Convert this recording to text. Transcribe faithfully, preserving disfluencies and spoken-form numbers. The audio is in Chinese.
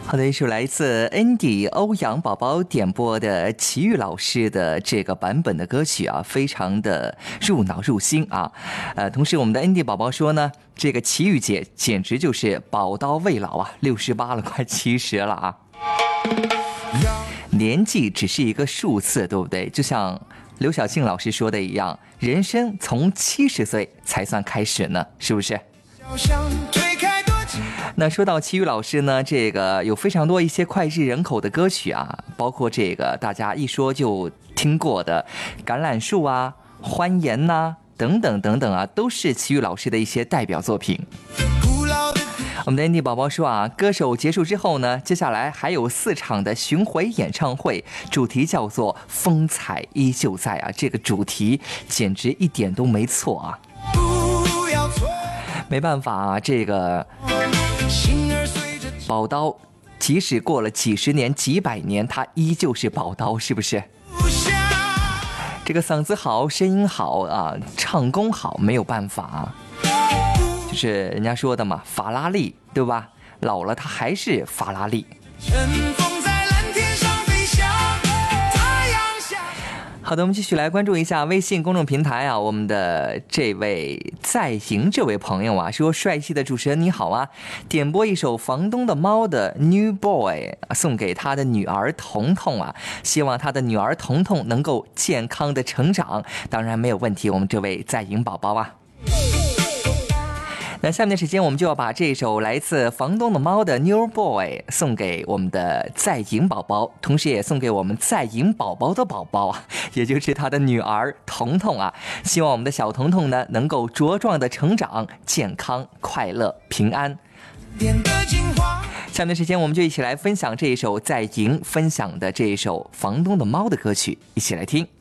好的，一首来自 Andy 欧阳宝宝点播的齐豫老师的这个版本的歌曲啊，非常的入脑入心啊。呃，同时我们的 Andy 宝宝说呢，这个齐豫姐简直就是宝刀未老啊，六十八了，快七十了啊。年纪只是一个数字，对不对？就像刘晓庆老师说的一样，人生从七十岁才算开始呢，是不是？那说到齐豫老师呢，这个有非常多一些脍炙人口的歌曲啊，包括这个大家一说就听过的橄榄树啊、欢颜呐、啊、等等等等啊，都是齐豫老师的一些代表作品。我们的 Andy 宝宝说啊，歌手结束之后呢，接下来还有四场的巡回演唱会，主题叫做风采依旧在啊，这个主题简直一点都没错啊。没办法啊，这个宝刀即使过了几十年几百年，它依旧是宝刀，是不是？这个嗓子好，声音好啊，唱功好，没有办法啊，就是人家说的嘛，法拉利，对吧？老了它还是法拉利。好的，我们继续来关注一下微信公众平台啊，我们的这位在营这位朋友啊，说帅气的主持人你好啊，点播一首房东的猫的 New Boy 送给他的女儿彤彤啊，希望他的女儿彤彤能够健康的成长，当然没有问题，我们这位在营宝宝啊。那下面的时间我们就要把这首来自房东的猫的 New Boy 送给我们的在营宝宝，同时也送给我们在营宝宝的宝宝啊，也就是他的女儿彤彤啊，希望我们的小彤彤呢能够茁壮的成长，健康快乐平安。下面的时间我们就一起来分享这一首在营分享的这一首房东的猫的歌曲，一起来听。